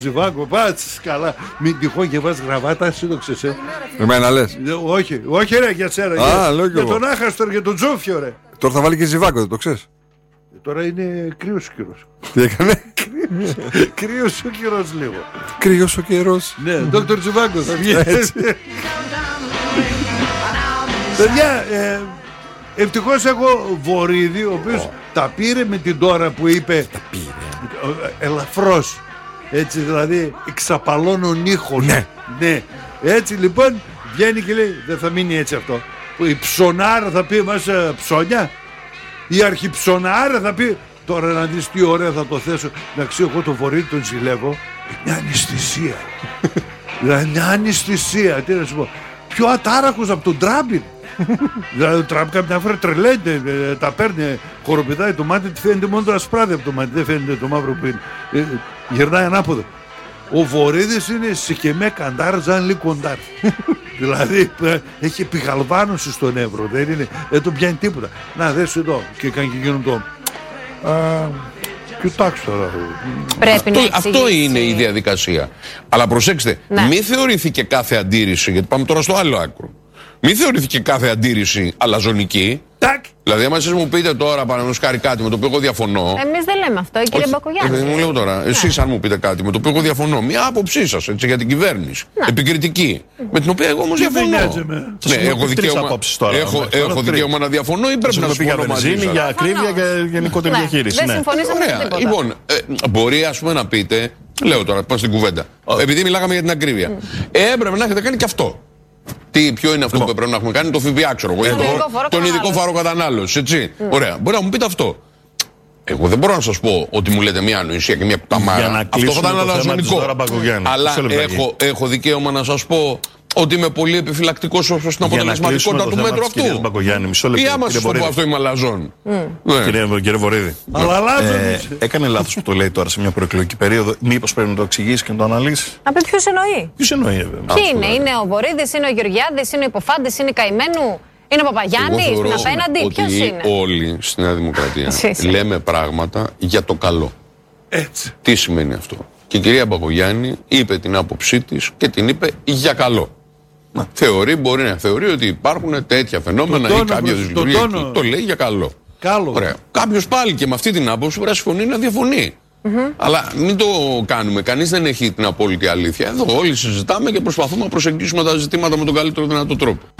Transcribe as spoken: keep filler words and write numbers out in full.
Ζιβάγκο, πάτς, καλά. Μην τυχόν και βάζεις γραβάτα, σύντοξες, ε. Εμένα λες. Όχι, όχι ρε, για σένα. Α, για, λέω κι για εγώ. τον Άχαστο και τον Τζόφιο, ρε. Τώρα θα βάλει και Ζιβάγκο, δεν το ξέρεις. Τώρα είναι κρύος ο καιρός. Τι έκανε? Κρύος ο καιρός λίγο. Κρύος ο καιρός. Ναι, Δόκτωρ Τζιβάγκο θα βγει. Παιδιά, ε, ευτυχώς έχω Βορίδη, ο οποίος τα πήρε με την τώρα που είπε. Τα πήρε. Ελαφρώς. Έτσι δηλαδή εξαπαλώνων ήχων. Ναι. Ναι. Έτσι λοιπόν βγαίνει και λέει δεν θα μείνει έτσι αυτό. Που η ψωνάρα θα πει μας ε, ψώνια. Η αρχιψωνάρα θα πει τώρα να δεις τι ωραία θα το θέσω. Να ξέρω εγώ το Βορίδη τον ζηλεύω. Μια αναισθησία. Δηλαδή μια αναισθησία. Τι να σου πω. Πιο ατάραχος από τον Τραμπ. Δηλαδή ο Τραμπ κάποια φορά τρελαίνεται, ε, τα παίρνει, χοροπηδάει το μάτι, φαίνεται μόνο το ασπράδι από το μάτι, δεν φαίνεται το μαύρο που είναι. Ε, γυρνάει ανάποδα. Ο Βορίδης είναι σικεμέ καντάρ, ζαν λί κοντάρ. Δηλαδή ε, έχει επιγαλβάνωση στον Εύρο, δεν, είναι, δεν το πιάνει τίποτα. Να δες εδώ και κάνει και γίνουν το. Α, κοιτάξτε τώρα. Πρέπει Αυτό, αυτό είναι η διαδικασία. Αλλά προσέξτε, ναι. Μην θεωρήθηκε κάθε αντίρρηση, γιατί πάμε τώρα στο άλλο άκρο. Μην θεωρήθηκε κάθε αντίρρηση αλαζονική. Τάκ! Δηλαδή, άμα εσείς μου πείτε τώρα παραδείγματος χάρη κάτι με το οποίο εγώ διαφωνώ. Εμείς δεν λέμε αυτό, κύριε Μπακογιάννη. Δεν μου λέω τώρα. Εσείς, αν μου πείτε κάτι με το οποίο εγώ διαφωνώ, μια άποψή σας έτσι, για την κυβέρνηση, να. επικριτική, με την οποία εγώ όμως διαφωνώ. Ναι, έχω δικαίωμα, τώρα, έχω, έχω δικαίωμα να διαφωνώ ή πρέπει να σου πω μαζί σας. Για ακρίβεια και γενικότερη ναι, διαχείριση. Δεν ναι. συμφωνήσαμε με τίποτα. Λοιπόν, ε, μπορεί ας πούμε να πείτε, λέω τώρα, πάω στην κουβέντα, επειδή μιλάγαμε για την ακρίβεια, mm. ε, έπρεπε να έχετε κάνει και αυτό. Τι, ποιο είναι αυτό λοιπόν. που πρέπει να έχουμε κάνει, το ΦΠΑ, ξέρω εγώ, το, τον ειδικό φόρο κατανάλωση, έτσι. Mm. Ωραία, μπορεί να μου πείτε αυτό. Εγώ δεν μπορώ να σας πω ότι μου λέτε μια ανοησία και μια κουταμάρα. Αυτό θα ήταν αλαζονικό. Αλλά έχω, έχω δικαίωμα να σας πω ότι είμαι πολύ επιφυλακτικός ως προς την αποτελεσματικότητα του μέτρου αυτού. Ή άμα σας το πω αυτό είμαι αλαζόν. Κύριε Βορίδη, έκανε λάθος που το λέει τώρα σε μια προεκλογική περίοδο. Μήπως πρέπει να το εξηγήσει και να το αναλύσει. Να πει ποιος εννοεί. Ποιος εννοεί, Ποιοι είναι, είναι ο Βορίδης, είναι ο Γεωργιάδης, είναι ο Υποφάντης, είναι η Καημένου. Είναι ο Παπαγιάννης, είναι απέναντι, ποιος είναι. Όλοι στη Νέα Δημοκρατία λέμε πράγματα για το καλό. Έτσι. Τι σημαίνει αυτό. Και η κυρία Μπακογιάννη είπε την άποψή της και την είπε για καλό. Να. Θεωρεί, μπορεί να θεωρεί ότι υπάρχουν τέτοια φαινόμενα ή κάποια δυσλειτουργία. Το, το λέει για καλό. Καλό. Ωραία. Κάποιος πάλι και με αυτή την άποψη μπορεί να συμφωνεί να διαφωνεί. Mm-hmm. Αλλά μην το κάνουμε. Κανείς δεν έχει την απόλυτη αλήθεια. Εδώ όλοι συζητάμε και προσπαθούμε να προσεγγίσουμε τα ζητήματα με τον καλύτερο δυνατό τρόπο.